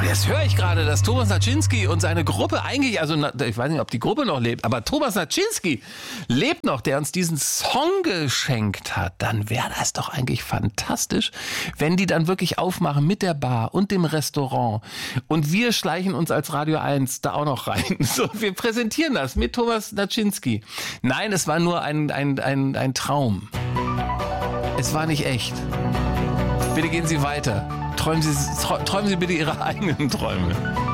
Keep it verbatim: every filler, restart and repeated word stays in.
Jetzt höre ich gerade, dass Thomas Naczynski und seine Gruppe eigentlich, also ich weiß nicht, ob die Gruppe noch lebt, aber Thomas Naczynski lebt noch, der uns diesen Song geschenkt hat. Dann wäre das doch eigentlich fantastisch, wenn die dann wirklich aufmachen mit der Bar und dem Restaurant. Und wir schleichen uns als Radio eins da auch noch rein. So, wir präsentieren das mit Thomas Naczynski. Nein, es war nur ein, ein, ein, ein Traum. Es war nicht echt. Bitte gehen Sie weiter. Träumen Sie, träumen Sie bitte Ihre eigenen Träume.